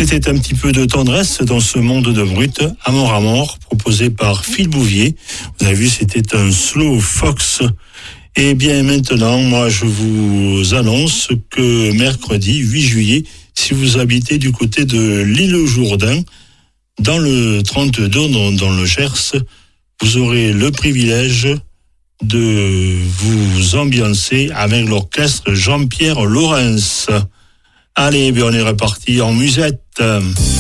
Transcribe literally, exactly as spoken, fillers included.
c'était un petit peu de tendresse dans ce monde de brut, Amour à mort, proposé par Phil Bouvier. Vous avez vu, c'était un slow fox. Et bien maintenant, moi je vous annonce que mercredi huit juillet, si vous habitez du côté de l'île Jourdain, dans le trente-deux, dans, dans le Gers, vous aurez le privilège de vous ambiancer avec l'orchestre Jean-Pierre Laurens. Allez, bien on est reparti en musette.